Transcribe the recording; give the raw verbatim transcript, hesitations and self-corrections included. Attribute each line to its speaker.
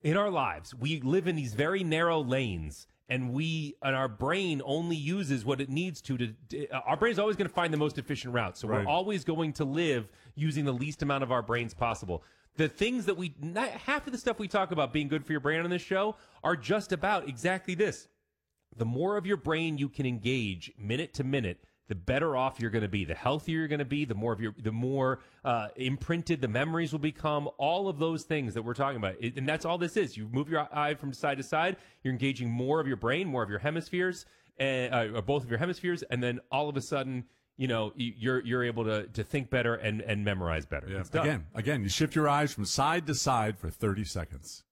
Speaker 1: in our lives, we live in these very narrow lanes, and we and our brain only uses what it needs to. to, to our brain is always going to find the most efficient route, so
Speaker 2: Right.
Speaker 1: we're always going to live using the least amount of our brains possible. The things that we, not, half of the stuff we talk about being good for your brain on this show are just about exactly this. The more of your brain you can engage minute to minute, the better off you're going to be. The healthier you're going to be, the more of your, the more uh, imprinted the memories will become. All of those things that we're talking about, it, and that's all this is. You move your eye from side to side, you're engaging more of your brain, more of your hemispheres, and, uh, or both of your hemispheres, and then all of a sudden, you know, you're you're able to to think better and and memorize better.
Speaker 2: Yeah.
Speaker 1: It's done.
Speaker 2: Again, again, you shift your eyes from side to side for thirty seconds.